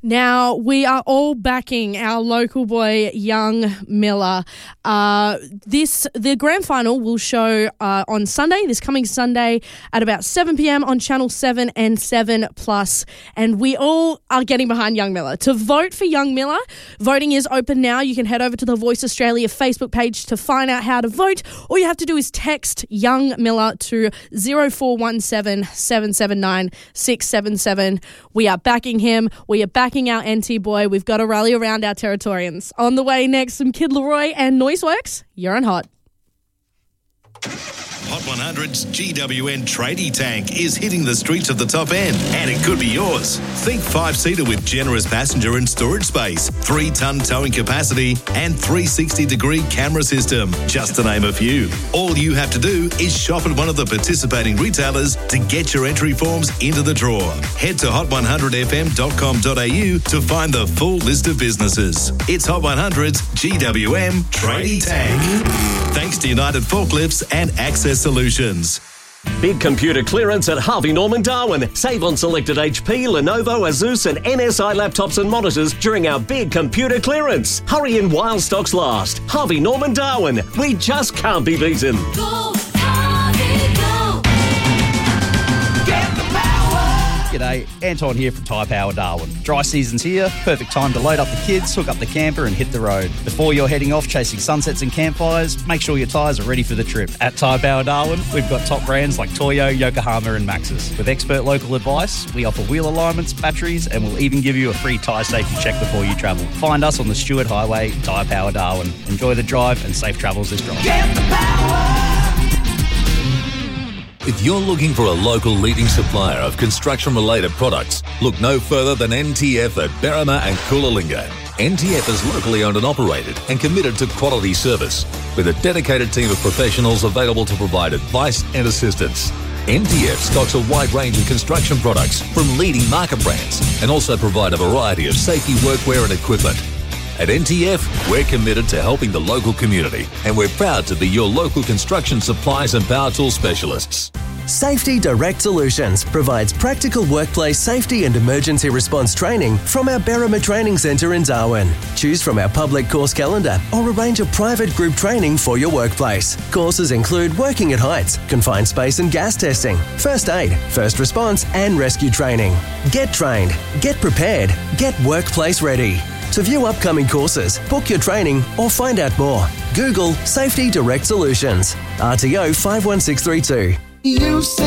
Now, we are all backing our local boy, Young Miller. The grand final will show on Sunday, this coming Sunday, at about 7 p.m. on Channel 7 and 7+. And we all are getting behind Young Miller. To vote for Young Miller, voting is open now. You can head over to the Voice Australia Facebook page to find out how to vote. All you have to do is text Young Miller to 0417 779 677. We are backing him. We are backing our NT boy. We've got to rally around our Territorians. On the way next, some Kid Laroi and Noiseworks. You're on Hot. Hot 100's GWN Tradie Tank is hitting the streets of the top end, and it could be yours. Think 5-seater with generous passenger and storage space, 3-ton towing capacity, and 360-degree camera system, just to name a few. All you have to do is shop at one of the participating retailers to get your entry forms into the draw. Head to hot100fm.com.au to find the full list of businesses. It's Hot 100's GWM Tradie Tank. Thanks to United Forklifts and Access Solutions. Big computer clearance at Harvey Norman Darwin. Save on selected HP, Lenovo, Asus and NSI laptops and monitors during our big computer clearance. Hurry in while stocks last. Harvey Norman Darwin. We just can't be beaten. Go, Harvey, go. Get the power. G'day, Anton here from Tyre Power Darwin. Dry season's here, perfect time to load up the kids, hook up the camper and hit the road. Before you're heading off chasing sunsets and campfires, make sure your tyres are ready for the trip. At Tyre Power Darwin, we've got top brands like Toyo, Yokohama and Maxxis. With expert local advice, we offer wheel alignments, batteries and we'll even give you a free tyre safety check before you travel. Find us on the Stewart Highway, Tyre Power Darwin. Enjoy the drive and safe travels this drive. Get the power. If you're looking for a local leading supplier of construction-related products, look no further than NTF at Berrima and Coolangatta. NTF is locally owned and operated and committed to quality service, with a dedicated team of professionals available to provide advice and assistance. NTF stocks a wide range of construction products from leading market brands and also provide a variety of safety workwear and equipment. At NTF, we're committed to helping the local community, and we're proud to be your local construction supplies and power tool specialists. Safety Direct Solutions provides practical workplace safety and emergency response training from our Berrima Training Centre in Darwin. Choose from our public course calendar or arrange a private group training for your workplace. Courses include working at heights, confined space and gas testing, first aid, first response and rescue training. Get trained, get prepared, get workplace ready. To view upcoming courses, book your training or find out more, Google Safety Direct Solutions. RTO 51632. You say